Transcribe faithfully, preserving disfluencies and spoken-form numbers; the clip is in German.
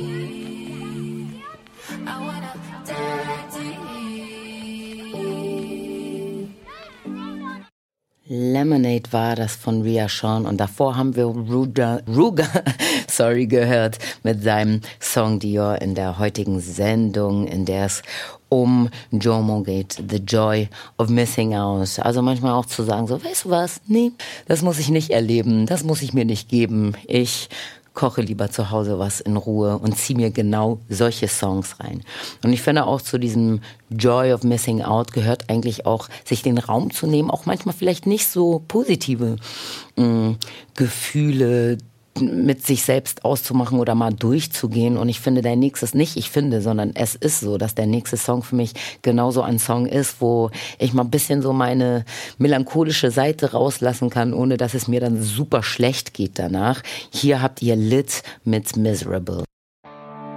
I wanna die deep. Lemonade war das von Rhea Sean und davor haben wir Ruger, Ruger sorry, gehört mit seinem Song Dior in der heutigen Sendung, in der es um JOMO geht, The Joy of Missing Out. Also manchmal auch zu sagen, so, weißt du was, nee, das muss ich nicht erleben, das muss ich mir nicht geben. Ich koche lieber zu Hause was in Ruhe und ziehe mir genau solche Songs rein. Und ich finde auch zu diesem Joy of Missing Out gehört eigentlich auch, sich den Raum zu nehmen, auch manchmal vielleicht nicht so positive mh, Gefühle mit sich selbst auszumachen oder mal durchzugehen. Und ich finde dein nächstes nicht, ich finde, sondern es ist so, dass der nächste Song für mich genauso ein Song ist, wo ich mal ein bisschen so meine melancholische Seite rauslassen kann, ohne dass es mir dann super schlecht geht danach. Hier habt ihr Lit mit Miserable.